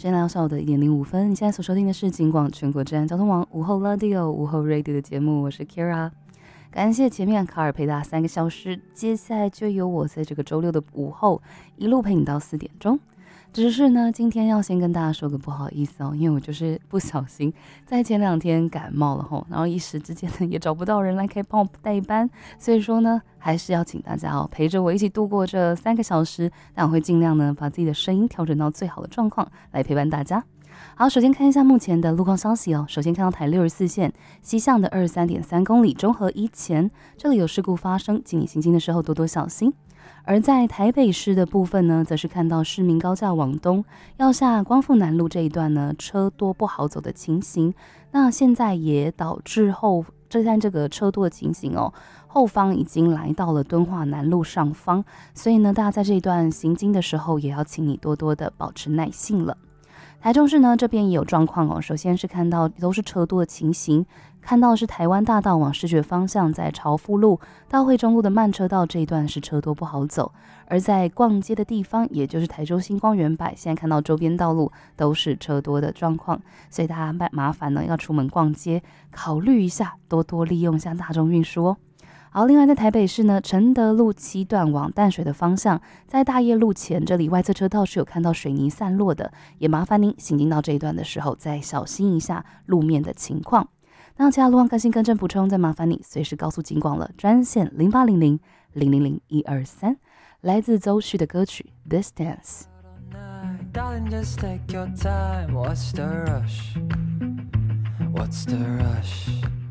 现在到下午的1:05，你现在所收听的是警广全国治安交通网午后 Radio 午后 Radio 的节目，我是 Kira。感谢前面卡尔陪大家3个小时，接下来就由我在这个周六的午后一路陪你到4点钟。只是呢，今天要先跟大家说个不好意思哦，因为我就是不小心在前2天感冒了吼，然后一时之间呢也找不到人来可以帮我代班，所以说呢，还是要请大家陪着我一起度过这3个小时，但我会尽量呢把自己的声音调整到最好的状况来陪伴大家。好，首先看一下目前的路况消息哦。首先看到台64线西向的23.3公里中和一前，这里有事故发生，请你行经的时候多多小心。而在台北市的部分呢，则是看到市民高架往东要下光复南路这一段呢，车多不好走的情形。那现在也导致这个车多的情形哦，后方已经来到了敦化南路上方，所以呢，大家在这一段行经的时候，也要请你多多的保持耐性了。台中市呢这边也有状况哦，首先是看到都是车多的情形，看到是台湾大道往视觉方向，在朝富路到惠中路的慢车道这一段是车多不好走，而在逛街的地方，也就是台中新光园百，现在看到周边道路都是车多的状况，所以大家麻烦呢要出门逛街，考虑一下，多多利用一下大众运输哦。好，另外在台北市呢，承德路7段往淡水的方向，在大业路前这里外侧车道是有看到水泥散落的，也麻烦您行经到这一段的时候再小心一下路面的情况。那其他路况更新更正补充，再麻烦你随时告诉警广了，专线0800-000-123，来自邹旭的歌曲 Distance。Darling, just take your time. What's the rush? What's the rush?